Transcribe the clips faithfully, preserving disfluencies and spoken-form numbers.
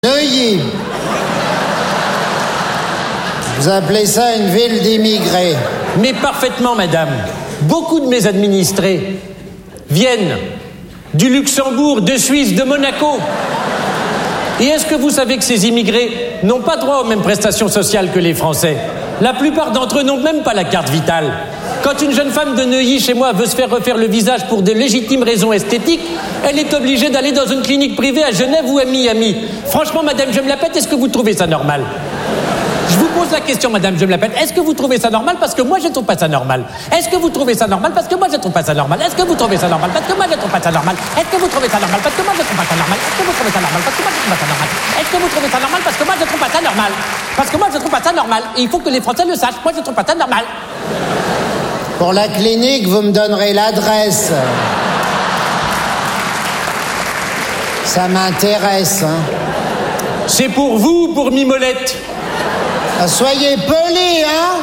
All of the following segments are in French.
Neuilly. Vous appelez ça une ville d'immigrés? Mais parfaitement, madame. Beaucoup de mes administrés viennent du Luxembourg, de Suisse, de Monaco. Et est-ce que vous savez que ces immigrés n'ont pas droit aux mêmes prestations sociales que les Français? La plupart d'entre eux n'ont même pas la carte vitale. Quand une jeune femme de Neuilly, chez moi, veut se faire refaire le visage pour de légitimes raisons esthétiques, elle est obligée d'aller dans une clinique privée à Genève ou à Miami. Franchement, madame, je me la pète, est-ce que vous trouvez ça normal? Je vous pose la question, madame, je me la pète. Est-ce que vous trouvez ça normal? Parce que moi, je ne trouve pas ça normal. Est-ce que vous trouvez ça normal? Parce que moi, je ne trouve pas ça normal. Est-ce que vous trouvez ça normal? Parce que moi, je ne trouve pas ça normal. Est-ce que vous trouvez ça normal? Parce que moi, je ne trouve pas ça normal. Est-ce que vous trouvez ça normal? Parce que moi, je ne trouve pas ça normal. Est-ce que vous trouvez ça normal? Parce que moi, je ne trouve pas ça normal. Parce que moi, je ne trouve pas ça normal. Et il faut que les Français le sachent. Moi, je ne trouve pas ça normal. Pour la clinique, vous me donnerez l'adresse. Ça m'intéresse, hein. C'est pour vous ou pour Mimolette? Ah, soyez poli, hein.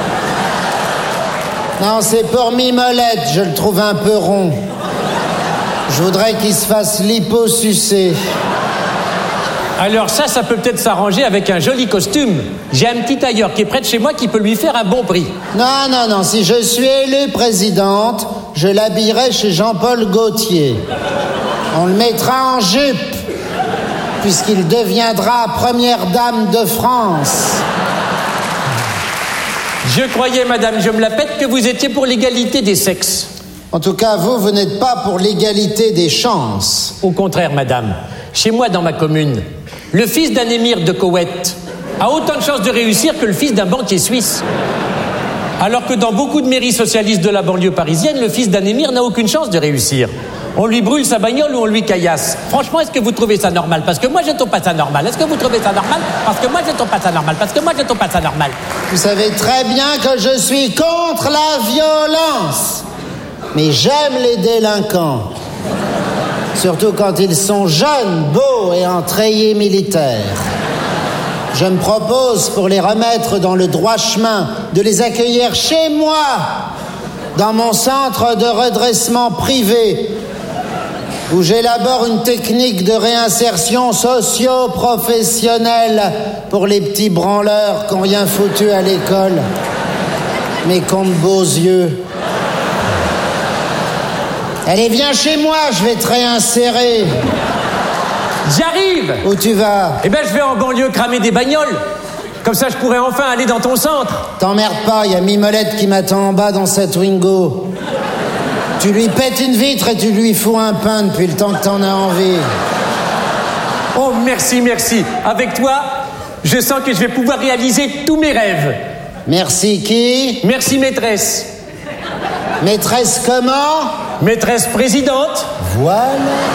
Non, c'est pour Mimolette, je le trouve un peu rond. Je voudrais qu'il se fasse liposucer. Alors ça, ça peut peut-être s'arranger avec un joli costume. J'ai un petit tailleur qui est près de chez moi qui peut lui faire un bon prix. Non, non, non, si je suis élue présidente, je l'habillerai chez Jean-Paul Gaultier. On le mettra en jupe, puisqu'il deviendra première dame de France. Je croyais, madame, je me la pète, que vous étiez pour l'égalité des sexes. En tout cas, vous, vous n'êtes pas pour l'égalité des chances. Au contraire, madame. Chez moi, dans ma commune, le fils d'un émir de Koweït a autant de chances de réussir que le fils d'un banquier suisse. Alors que dans beaucoup de mairies socialistes de la banlieue parisienne, le fils d'un émir n'a aucune chance de réussir. On lui brûle sa bagnole ou on lui caillasse. Franchement, est-ce que vous trouvez ça normal? Parce que moi, je ne trouve pas ça normal. Est-ce que vous trouvez ça normal? Parce que moi, je ne trouve pas ça normal. Parce que moi, je ne trouve pas ça normal. Vous savez très bien que je suis contre la violence. Mais j'aime les délinquants. Surtout quand ils sont jeunes, beaux et en treillis militaire. Je me propose, pour les remettre dans le droit chemin, de les accueillir chez moi, dans mon centre de redressement privé, où j'élabore une technique de réinsertion socio-professionnelle pour les petits branleurs qu'on vient foutus à l'école, mais qu'ont de beaux yeux. Allez, viens chez moi, je vais te réinsérer. J'arrive! Où tu vas? Eh ben, je vais en banlieue cramer des bagnoles. Comme ça, je pourrais enfin aller dans ton centre. T'emmerdes pas, il y a Mimolette qui m'attend en bas dans cette Twingo. Tu lui pètes une vitre et tu lui fous un pain depuis le temps que t'en as envie. Oh, merci, merci. Avec toi, je sens que je vais pouvoir réaliser tous mes rêves. Merci qui? Merci, maîtresse. Maîtresse comment? Maîtresse présidente. Voilà.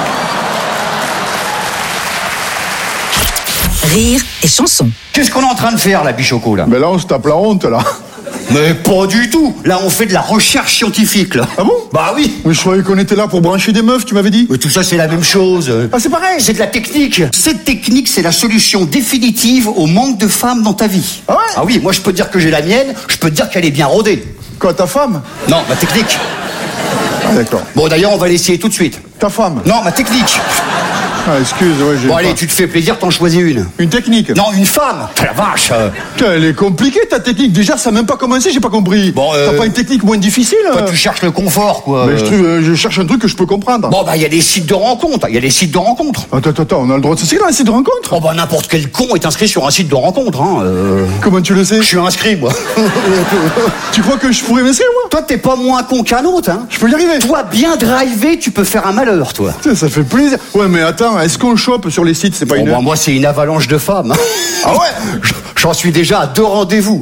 Rire et chanson. Qu'est-ce qu'on est en train de faire, là, Bichoco, là? Ben là, on se tape la honte, là. Mais pas du tout. Là, on fait de la recherche scientifique, là. Ah bon? Bah oui. Mais je croyais qu'on était là pour brancher des meufs, tu m'avais dit. Mais tout ça, c'est la même chose. Ah, c'est pareil. C'est de la technique. Cette technique, c'est la solution définitive au manque de femmes dans ta vie. Ah ouais? Ah oui, moi, je peux te dire que j'ai la mienne, je peux te dire qu'elle est bien rodée. Quoi, ta femme? Non, ma technique. Ah, d'accord. Bon, d'ailleurs, on va l'essayer tout de suite. Ta femme? Non, ma technique. Ah, excuse, ouais, j'ai... Bon, allez, tu te fais plaisir, t'en choisis une. Une technique? Non, une femme. La vache. euh. Putain, elle est compliquée, ta technique. Déjà, ça n'a même pas commencé, j'ai pas compris. Bon, euh... T'as pas une technique moins difficile? Toi, tu cherches le confort, quoi. Mais je, trouve, euh, je cherche un truc que je peux comprendre. Bon, bah, il y a des sites de rencontres. Il y a des sites de rencontres. Attends, attends, attends, on a le droit de s'inscrire dans un site de rencontre? Oh, bah, n'importe quel con est inscrit sur un site de rencontre, hein. Euh... Comment tu le sais? Je suis inscrit, moi. Tu crois que je pourrais m'inscrire, moi? Toi, t'es pas moins con qu'un autre, hein. Je peux y arriver. Toi, bien drivé, tu peux faire un malheur, toi. Putain, ça fait plaisir. Ouais, mais attends, est-ce qu'on le chope sur les sites? C'est pas Bon, une... bah, moi, c'est une avalanche de femmes. Ah ouais? J'en suis déjà à deux rendez-vous.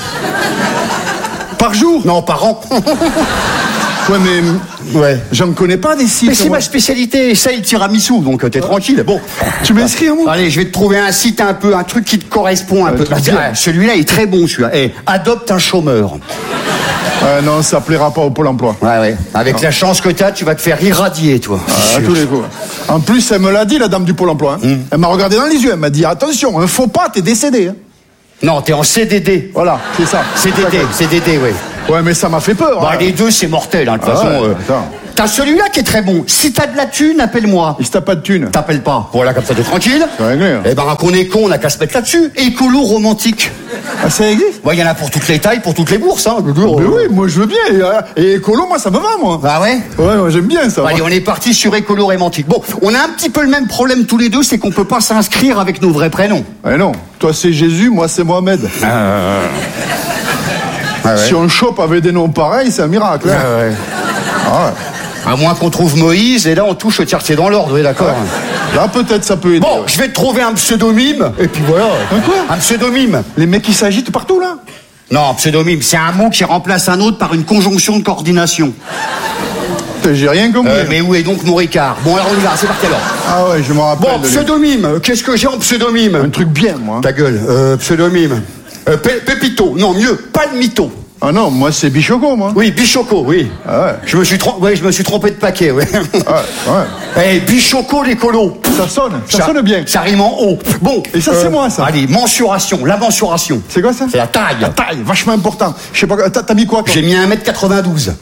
Par jour? Non, par an. Ouais, mais... Ouais. J'en connais pas des sites. Mais c'est moi. ma spécialité, ça, le tiramisu, donc euh, t'es tranquille. Bon. Tu m'inscris, hein, moi? Allez, je vais te trouver un site un peu, un truc qui te correspond un Euh, peu. très bien. Ah, celui-là est très bon, celui-là. Eh, adopte un chômeur. Euh, non, ça plaira pas au Pôle emploi. Ouais, ouais. Avec Non. la chance que t'as, tu vas te faire irradier, toi. Ah, à tous les coups. En plus, elle me l'a dit, la dame du Pôle emploi. Hein. Mm. Elle m'a regardé dans les yeux, elle m'a dit, attention, un faux pas, t'es décédé. Hein. Non, t'es en C D D. Voilà, c'est ça. C D D, C D D, oui. Ouais, mais ça m'a fait peur. Bah, hein. les deux, c'est mortel, hein, de toute Ah façon. ouais, euh, attends. T'as celui-là qui est très bon. Si t'as de la thune, appelle-moi. Et si t'as pas de thune? T'appelles pas. Voilà, comme ça, t'es tranquille. C'est réglé. Hein. Eh ben, qu'on est con, on a qu'à se mettre là-dessus. Écolo romantique. Ah, ça existe? Ouais, il y en a pour toutes les tailles, pour toutes les bourses, hein. Mais oui, moi je veux bien. Et, euh, et écolo, moi ça me va, moi. Ah ouais? Ouais, moi j'aime bien ça. Bon, allez, on est parti sur écolo romantique. Bon, on a un petit peu le même problème tous les deux, c'est qu'on peut pas s'inscrire avec nos vrais prénoms. Eh non, toi c'est Jésus, moi c'est Mohamed. Ah, ouais. Si on chope avec des noms pareils, c'est un miracle. Hein. Ah ouais. Ah ouais. À moins qu'on trouve Moïse, et là on touche au tiercé dans l'ordre, oui, d'accord. Ouais. Là peut-être ça peut aider. Bon, ouais. je vais te trouver un pseudonyme, et puis voilà. Un quoi? Un pseudonyme. Les mecs qui s'agitent partout là? Non, pseudonyme, c'est un mot qui remplace un autre par une conjonction de coordination. J'ai rien compris. Euh, mais où est donc mon Ricard? Bon, alors on y va, c'est parti alors. Ah ouais, je me rappelle. Bon, pseudonyme, qu'est-ce que j'ai en pseudonyme? Un truc bien, moi. Ta gueule, euh, pseudonyme. Euh, Pé- Pépito, non, mieux, Palmito. Ah non, moi c'est Bichoco, moi. Oui, Bichoco, oui. Ah ouais. Je me suis trompé, ouais, je me suis trompé de paquet, ouais. Ah ouais. Eh, Bichoco l'écolo. Ça sonne, ça, sonne bien. Ça rime en haut. Bon. Et ça, c'est moi, ça. Allez, mensuration, la mensuration. C'est quoi ça? C'est la taille. La taille, vachement important. Je sais pas, t'as t'as mis quoi, toi? J'ai mis un mètre quatre-vingt-douze.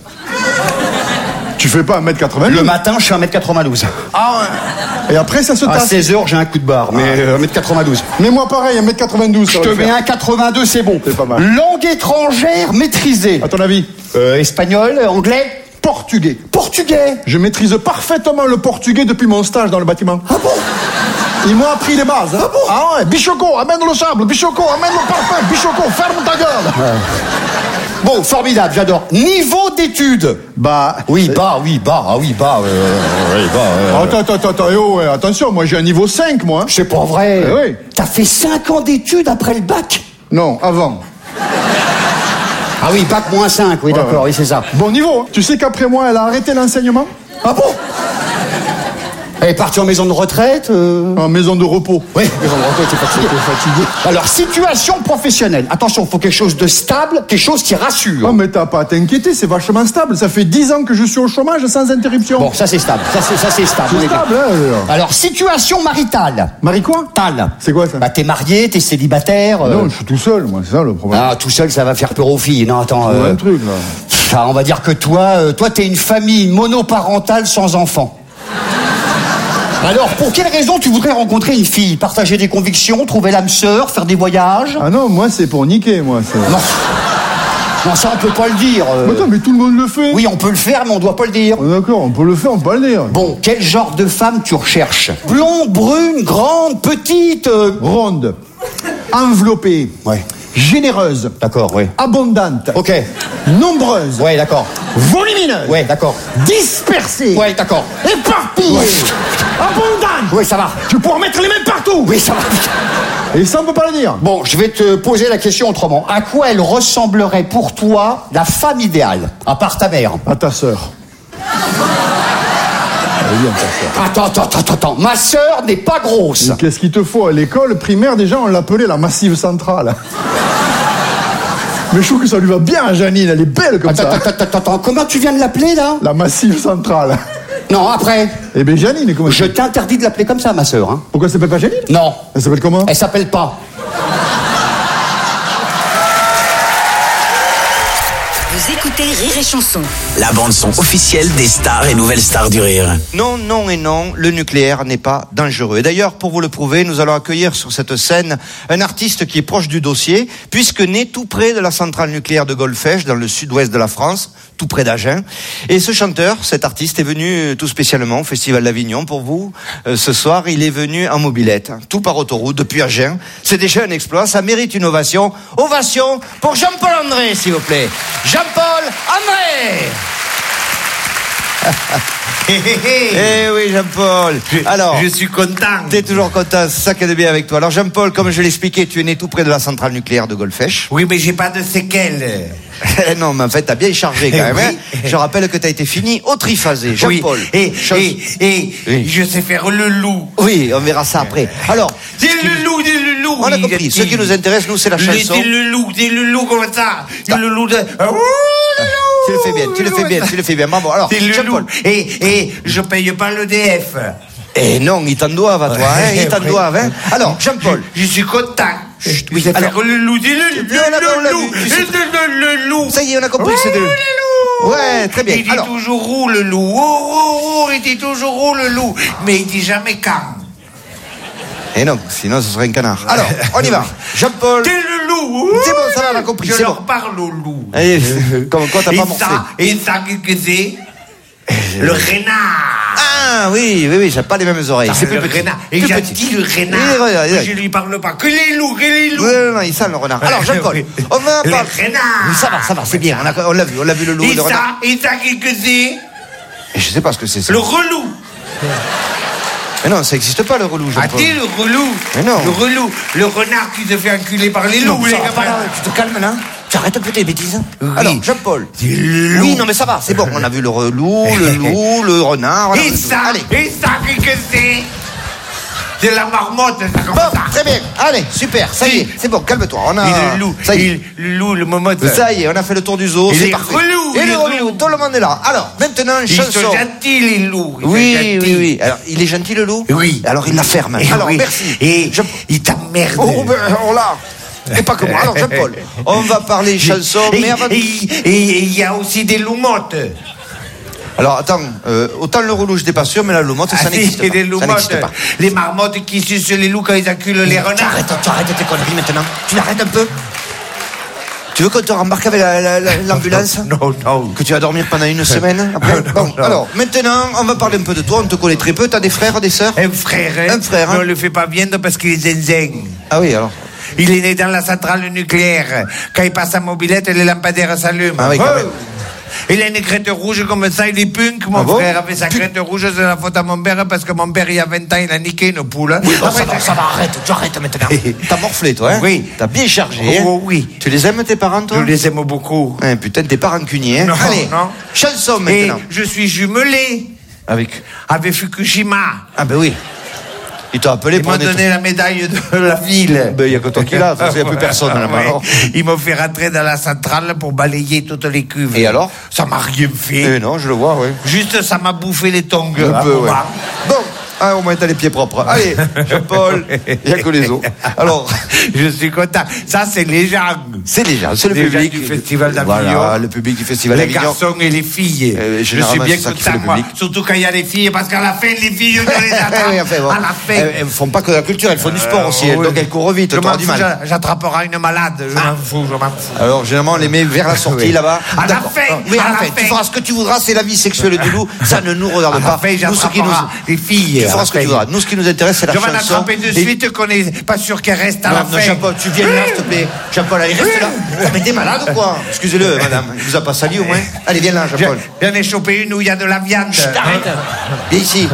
Tu fais pas un mètre quatre-vingts? Le matin, je suis un mètre quatre-vingt-douze. Ah ouais. Et après, ça se À tasse. seize heures, j'ai un coup de barre, mais euh, un mètre quatre-vingt-douze. Mais moi pareil, un mètre quatre-vingt-douze. Je te mets un quatre-vingt-deux, c'est bon. C'est pas mal. Langue étrangère maîtrisée. À ton avis? Euh, espagnol, anglais, Portugais. portugais. Je maîtrise parfaitement le portugais depuis mon stage dans le bâtiment. Ah bon? Ils m'ont appris les bases. Hein. Ah bon? Ah ouais, Bichoco, amène le sable. Bichoco, amène le parfum. Bichoco, ferme ta gueule. Ouais. Bon, formidable, j'adore. Niveau d'études. Bah. Oui, bah, oui, bah, ah oui, bah, euh, oui, bah. euh, Attends, attends, attends, attends, eh oh, ouais, attention, moi j'ai un niveau cinq, moi. C'est pas vrai. Eh oui. T'as fait cinq ans d'études après le bac? Non, avant. Ah oui, bac moins cinq, oui, Ouais, d'accord, ouais. oui, c'est ça. Bon niveau. Hein. Tu sais qu'après moi, elle a arrêté l'enseignement? Ah bon? Elle est partie en maison de retraite euh... En maison de repos. Oui, maison de retraite, c'est fatigué. fatigué. Alors, situation professionnelle. Attention, il faut quelque chose de stable, quelque chose qui rassure. Oh, mais t'as pas à t'inquiéter, c'est vachement stable. Ça fait dix ans que je suis au chômage sans interruption. Bon, ça c'est stable, ça c'est, ça c'est stable. on c'est est bien. stable, hein. alors. Alors, situation maritale. Marie quoi? Tal. C'est quoi ça? Bah, t'es marié, t'es célibataire. euh, Non, je suis tout seul, moi, c'est ça le problème. Ah, tout seul, ça va faire peur aux filles. Non, attends. C'est euh, un truc, là. ah, on va dire que toi, euh, toi, t'es une famille monoparentale sans enfants. Alors, pour quelle raison tu voudrais rencontrer une fille? Partager des convictions, trouver l'âme sœur, faire des voyages? Ah non, moi, c'est pour niquer, moi. c'est- Non. Non, ça, on peut pas le dire. euh. Mais attends, mais tout le monde le fait. Oui, on peut le faire, mais on doit pas le dire. Oh, d'accord, on peut le faire, on peut pas le dire. Bon, quel genre de femme tu recherches? Blonde, brune, grande, petite euh, Ronde, enveloppée, Ouais. généreuse, D'accord, oui. abondante, Ok. nombreuse, Ouais, d'accord. volumineuse, Ouais, d'accord. dispersée, Ouais, d'accord. éparpillée, abondante. Oui, ça va. Tu peux en mettre les mains partout. Oui, ça va. Et ça, on peut pas le dire. Bon, je vais te poser la question autrement. À quoi elle ressemblerait pour toi la femme idéale? À part ta mère. À ta sœur. Elle est bien, ta sœur. Attends, attends, attends, attends. Ma sœur n'est pas grosse. Et Qu'est-ce qu'il te faut? À l'école primaire, déjà, on l'appelait la massive centrale. Mais je trouve que ça lui va bien à Janine, elle est belle comme Attends, ça. attends, attends, attends. Comment tu viens de l'appeler, là? La massive centrale. Non, après. Eh bien, Janine, comment Je t'interdis de l'appeler comme ça, ma sœur. Hein. Pourquoi elle s'appelle pas Janine? Non. Elle s'appelle comment? Elle s'appelle pas. Vous écoutez Rire et Chanson. La bande-son officielle des stars et nouvelles stars du rire. Non, non et non, le nucléaire n'est pas dangereux. Et d'ailleurs, pour vous le prouver, nous allons accueillir sur cette scène un artiste qui est proche du dossier, puisque né tout près de la centrale nucléaire de Golfech, dans le sud-ouest de la France, tout près d'Agen. Et ce chanteur, cet artiste, est venu tout spécialement au Festival d'Avignon pour vous. Euh, ce soir, il est venu en mobilette, tout par autoroute, depuis Agen. C'est déjà un exploit, ça mérite une ovation. Ovation pour Jean-Paul André, s'il vous plaît. Jean-Paul André. Eh oui, Jean-Paul. Alors, je suis content. t'es toujours content, c'est ça qui est de bien avec toi. Alors, Jean-Paul, comme je l'expliquais, tu es né tout près de la centrale nucléaire de Golfech. Oui, mais j'ai pas de séquelles. Non, mais en fait, t'as bien chargé quand même. Oui. Hein. Je rappelle que t'as été fini au triphasé. Jean-Paul. Oui. Et, Chose- et, et Oui. je sais faire le loup. Oui, on verra ça après. Alors, Dis le loup, dis le loup. on a oui, compris. dis- Ce qui nous intéresse, nous, c'est la Le- chanson. Dis le loup, dis le loup comme ça. Dis le loup de... Ah, ouh, le loup. Tu le fais bien, tu le fais bien, tu le fais bien. Bon, bon, alors, Dis le Jean-Paul. loup. Et, et je paye pas l'E D F. Eh non, ils t'en doivent à toi, hein. Ils t'en doivent, hein. Alors, Jean-Paul. Je, je suis content. Chut, Je oui, sais alors- faire le loup, dis le, le, Bien, là, on l'a le loup. vu, tu sais- Le, le, le loup. Ça y est, on a compris, c'est de... Le loup. Ouais, très bien. Il dit Alors. toujours où le loup. Oh, oh, oh, il dit toujours où le loup. Mais il dit jamais quand. Et non, sinon ce serait un canard. Alors, on y va. Jean-Paul. T'es le loup. C'est bon, ça va, on a compris. Je C'est leur bon. parle au loup. Allez, comme quoi t'as Et pas morflé. ça, et ça, qu'est-ce que c'est? Le renard. Ah oui, oui, oui, j'ai pas les mêmes oreilles. C'est plus le petit. renard. Et Plus j'ai petit. dit le renard. Il est renard, il est- Je lui parle pas. Que les loups, que les loups. Oui, non, non, il sent le renard. Alors, Jean-Paul, on va Le parler. renard. Oui, ça va, ça va, c'est bien. On, a- on l'a vu, on l'a vu le loup, Et le renard. ça, et ça, qu'est-ce que c'est? Et je sais pas ce que c'est ça. Le relou. Mais non, ça existe pas le relou, Ah, Jean-Paul. t'es le relou. Mais non. Le relou. Le renard qui se fait enculer par les Non, loups, ça les va pas, gamins. là, tu te calmes là. Tu arrêtes un peu tes bêtises. Oui. Alors, Jean-Paul. C'est le loup. Oui, non, mais ça va, c'est bon. On a vu le relou, le loup, le renard. on a Et vu tout. ça, Allez. et ça, qu'est-ce que c'est? C'est la marmotte, ça comme Bon, ça. très bien. Allez, super. Ça y est, c'est bon, calme-toi. On a. Et le loup, Ça y est. et le loup, le momotte. Ça y est, on a fait le tour du zoo, Et c'est les parfait. relous, Et les les relous, relous. tout le monde est là. Alors, maintenant, Ils chanson. sont gentils, les loups. Ils sont Oui, gentils. oui, oui. Alors, il est gentil, le loup? Oui. Alors, il la ferme. Et Alors, oui. merci. Et Je- il t'emmerde. Oh, ben, on l'a. Et pas que moi. Alors, Jean-Paul, on va parler chanson, Et mais avant. et- et il y a aussi des loumottes. Alors, attends, euh, autant le relou, je n'étais pas sûr, mais la loumotte, ça Ah, si, n'existe c'est pas. des Ça loumottes. n'existe pas. Les marmottes qui sucent les loups quand ils acculent les Tu renards. arrêtes, tu arrêtes tes conneries maintenant. Tu l'arrêtes un peu. Tu veux qu'on te rembarque avec la- la- la- l'ambulance? Non, non. Que tu vas dormir pendant une semaine après? Non, Bon, non. alors, maintenant, on va parler un peu de toi. On te connaît très peu. T'as des frères, des sœurs? Un frère, hein. Un frère, hein. Mais on le fait pas bien parce qu'il est zinzin. Ah oui, alors. Il est né dans la centrale nucléaire. Quand il passe sa mobilette, les lampadaires s'allument. Ah oui, quand Oh. même. Il a une crête rouge comme ça, il est punk. Mon Ah bon frère avait sa crête rouge, c'est la faute à mon père parce que mon père, il y a vingt ans, il a niqué une poule. Oui, bon, Après, ça va, ça va, arrête, tu arrêtes maintenant. T'as morflé, toi, hein? Oui. T'as bien chargé, hein? Oh, oui. Tu les aimes, tes parents, toi? Je les aime beaucoup. Hein, putain, t'es pas rancunier, hein? Non, Allez, non. chanson Et maintenant. je suis jumelé Avec. avec Fukushima. Ah, ben oui. Ils t'ont appelé Ils pour m'ont un netto- donné la médaille de la ville. Ben, il y a que toi qui l'as, il n'y a plus personne là-bas. Ouais. alors. Ils m'ont fait rentrer dans la centrale pour balayer toutes les cuves. Et alors? Ça m'a rien fait. Eh non, je le vois, oui. Juste, ça m'a bouffé les tongs. Un à peu, un ouais. moment. Bon, ah, au moins t'as les pieds propres. Allez, Jean-Paul, il n'y a que les os. Alors, Je suis content. Ça, c'est les gens. c'est les gens, c'est le Les gens public. du Festival d'Avignon. Voilà, le public du Festival Les d'Avignon. garçons et les filles. Euh, je suis généralement, bien c'est ça qui fait content, le moi. public. Surtout quand il y a les filles, parce qu'à la fin, les filles, on les attrape. Oui, enfin, bon. À la fin. Elles, elles font pas que de la culture, elles font du sport aussi. Euh, elles- oui. Donc elles courent vite, Je t'auras m'en du fous, mal. j'a- J'attraperai une malade. Je m'en fous, je m'en fous. Alors, généralement, on les met vers la sortie, Oui. là-bas. À la D'accord. fin, Oui, à à la la fin. fin. Tu feras ce que tu voudras, c'est la vie sexuelle du loup. Ça ne nous regarde À la pas. fin, Nous, ce qui nous... j'attraperai les filles. Tu à feras la ce que tu fin. voudras. Nous, ce qui nous intéresse, c'est la Je vais chanson. l'attraper de Et- suite, qu'on n'est pas sûr qu'elle reste à Non, la non, fin. Jean-Paul, tu viens là, s'il te plaît. Jean-Paul, allez, reste là. Ah, mais t'es malade ou quoi? Excusez-le, madame. Il vous a pas sali au moins? Allez, viens là, Jean-Paul. J'en ai chopé une où il y a de la viande. Arrête. Viens ici.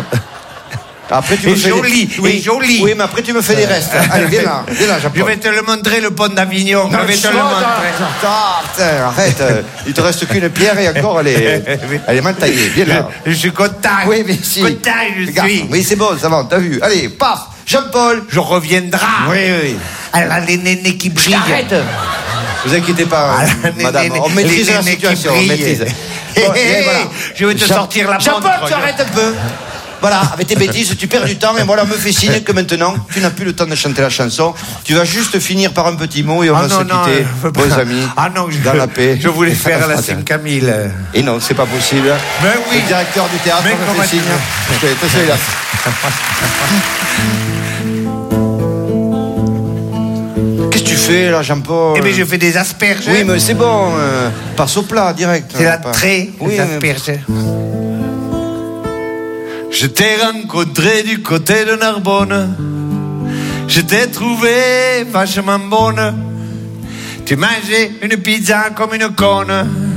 Après, tu Et me fais joli, des... et joli. Oui, mais après, tu me fais des restes. Allez, viens là. Viens là, Jean-Paul. Je vais te le montrer, le pont d'Avignon. Je vais te le montrer. Ah, putain, arrête. euh, Il te reste qu'une pierre et encore, elle est, elle est mal taillée. Viens là. Je, je suis content. Oui, mais si. Content, je Regarde. suis. Oui, c'est bon, ça va, t'as vu. Allez, paf. Jean-Paul. Je reviendrai. Oui, oui. Elle a les nénés qui brillent. Arrête. Vous inquiétez pas, Ah, euh, les madame. nénés- On maîtrise les la nénés qui situation, on brillent. maîtrise. Hé, Bon, hé, et voilà. je vais te Jean- sortir la Jean-Paul, montre. tu arrêtes un peu. Voilà, avec tes bêtises, tu perds du temps et voilà, me fait signe que maintenant, tu n'as plus le temps de chanter la chanson. Tu vas juste finir par un petit mot et on Ah va non, se non, quitter. je veux Bons pas. amis. Ah non, je, dans la paix. je voulais faire la Fraternelle. Sim Camille. Et non, c'est pas possible. Mais oui. Le directeur du théâtre Mais me comment fait tu signe. veux Ok, attention, là. Qu'est-ce que tu fais là, Jean-Paul? Eh bien, je fais des asperges. Oui, mais c'est bon. euh, passe au plat, direct. C'est la Pas- trait, Oui, les mais- asperges. Je t'ai rencontré du côté de Narbonne. Je t'ai trouvé vachement bonne. Tu mangeais une pizza comme une conne.